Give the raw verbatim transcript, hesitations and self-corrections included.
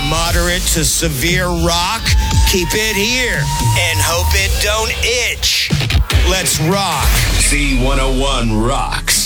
moderate to severe rock, keep it here and hope it don't itch. Let's rock. Z one oh one rocks.